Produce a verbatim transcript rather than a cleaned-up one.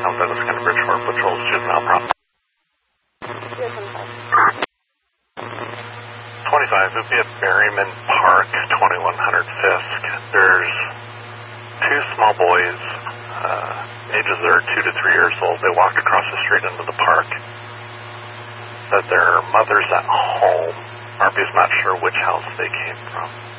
Tom Douglas County Bridgeport Patrol's juvenile prop. twenty-five, it would be at Berryman Park, twenty-one hundred Fisk. There's two small boys, uh, ages are two to three years old. They walked across the street into the park. Said their mother's at home. R P's not sure which house they came from.